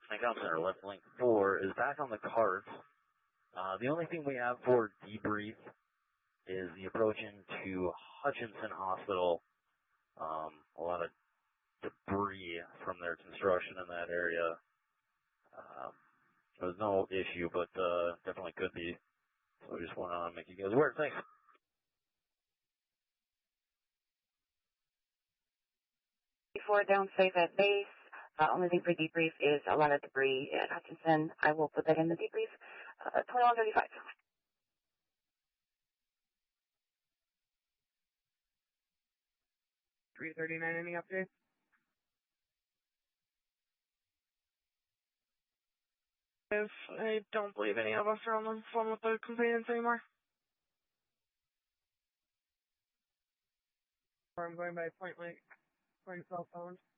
Snake Center, left link 4 is back on the carts. The only thing we have for debrief is the approach into Hutchinson Hospital. A lot of debris from their construction in that area. There's no issue, but definitely could be. So I just want to make you guys aware. Thanks. Before down safe at base, only thing for debrief is a lot of debris at Hutchinson. I will put that in the debrief. 2135. 339, any updates? I don't believe any of us are on the phone with the complainants anymore. Or I'm going by point cell phone.